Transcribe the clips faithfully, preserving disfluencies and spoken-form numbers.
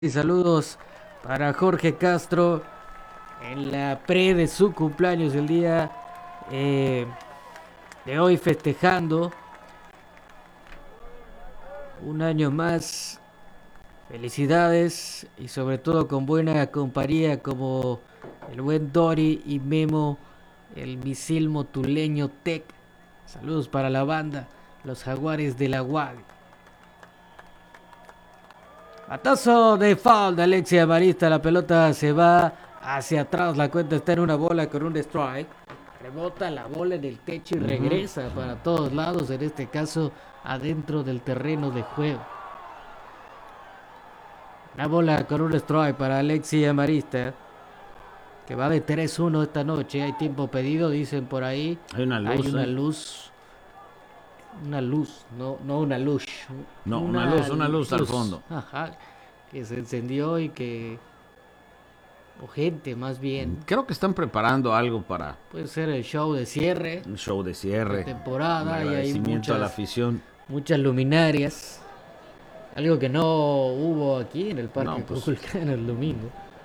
Y saludos para Jorge Castro en la pre de su cumpleaños el día eh, de hoy, festejando un año más. Felicidades y sobre todo con buena compañía como el buen Dori y Memo, el misil motuleño Tech. Saludos para la banda, los Jaguares de la U A D. Atazo de foul de Alexia Marista. La pelota se va hacia atrás. La cuenta está en una bola con un strike. Rebota la bola en el techo y regresa uh-huh. para todos lados. En este caso, adentro del terreno de juego. Una bola con un strike para Alexia Marista, que va de tres uno esta noche. Hay tiempo pedido, dicen por ahí. Hay una luz. Hay una ¿eh? luz. Una luz, no, no una luz. No, una, una luz, una luz, luz al fondo. Ajá, que se encendió y que... O gente, más bien. Creo que están preparando algo para... Puede ser el show de cierre. Un show de cierre. De temporada. Un agradecimiento y hay muchas, a la afición. Muchas luminarias. Algo que no hubo aquí en el Parque no, pues, el domingo.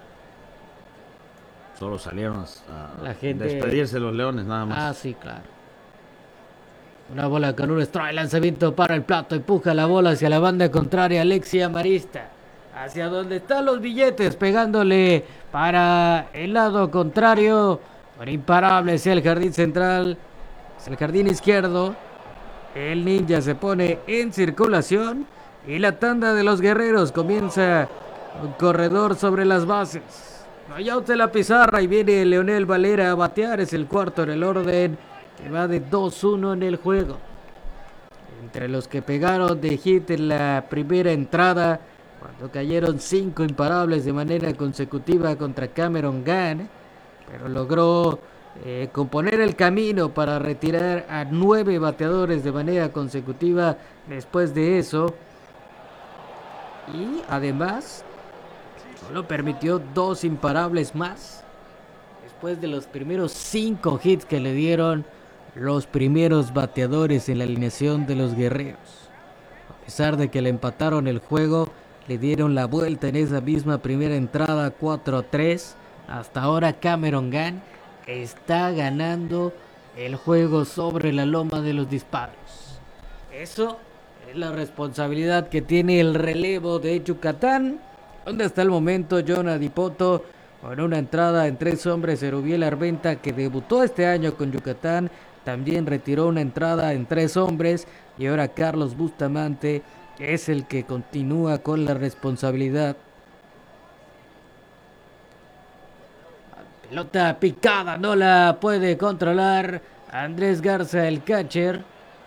Solo salieron a la gente... despedirse los Leones, nada más. Ah, sí, claro. Una bola con un strike, lanzamiento para el plato, empuja la bola hacia la banda contraria, Alexia Marista, hacia donde están los billetes, pegándole para el lado contrario, por imparable hacia el jardín central, hacia el jardín izquierdo. El ninja se pone en circulación y la tanda de los guerreros comienza un corredor sobre las bases. No hay out en la pizarra y viene Leonel Valera a batear, es el cuarto en el orden. Que va de dos uno en el juego. Entre los que pegaron de hit en la primera entrada, cuando cayeron cinco imparables de manera consecutiva contra Cameron Gunn, pero logró eh, componer el camino para retirar a nueve bateadores de manera consecutiva después de eso. Y además, solo permitió dos imparables más después de los primeros cinco hits que le dieron los primeros bateadores en la alineación de los guerreros. A pesar de que le empataron el juego, le dieron la vuelta en esa misma primera entrada cuatro a tres. Hasta ahora Cameron Gunn está ganando el juego sobre la loma de los disparos. Eso es la responsabilidad que tiene el relevo de Yucatán, donde hasta el momento Jonah Dipoto, con una entrada en tres hombres, Erubiel Arventa, que debutó este año con Yucatán, también retiró una entrada en tres hombres, y ahora Carlos Bustamante es el que continúa con la responsabilidad. Pelota picada, no la puede controlar Andrés Garza, el catcher.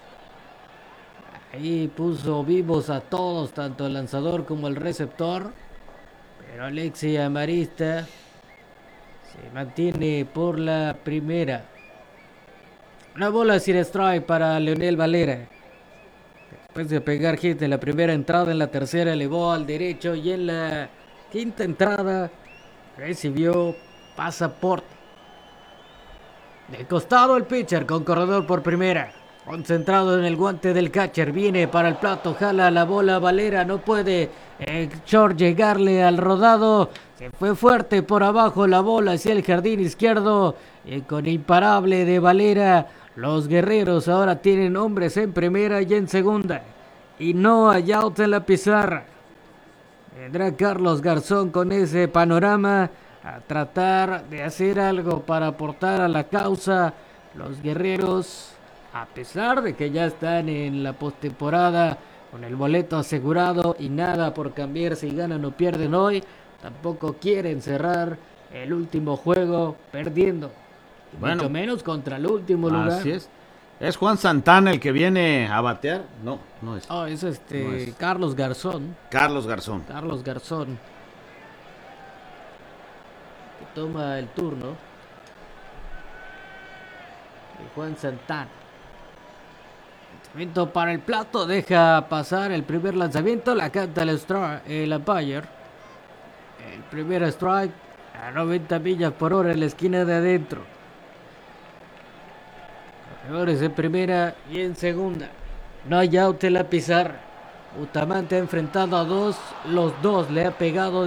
Ahí puso vivos a todos, tanto el lanzador como el receptor. Pero Alexia Marista se mantiene por la primera. Una bola sin strike para Leonel Valera. Después de pegar hit en la primera entrada, en la tercera elevó al derecho y en la quinta entrada recibió pasaporte. De costado el pitcher con corredor por primera. Concentrado en el guante del catcher. Viene para el plato, jala la bola Valera. No puede eh, short llegarle al rodado. Se fue fuerte por abajo la bola hacia el jardín izquierdo. Y con imparable de Valera, los guerreros ahora tienen hombres en primera y en segunda. Y no hay out en la pizarra. Vendrá Carlos Garzón con ese panorama a tratar de hacer algo para aportar a la causa. Los guerreros, a pesar de que ya están en la postemporada con el boleto asegurado y nada por cambiar si ganan o pierden hoy, tampoco quieren cerrar el último juego perdiendo. Bueno, mucho menos contra el último lugar. Así es. ¿Es Juan Santana el que viene a batear? No, no es. Oh, es este no es. Carlos Garzón. Carlos Garzón. Carlos Garzón. Que toma el turno. Y Juan Santana. Lanzamiento para el plato. Deja pasar el primer lanzamiento. La canta el, strike, el umpire. El primer strike a noventa millas por hora en la esquina de adentro. Corredores en primera y en segunda. No hay out en la pizarra. Bustamante ha enfrentado a dos, los dos le ha pegado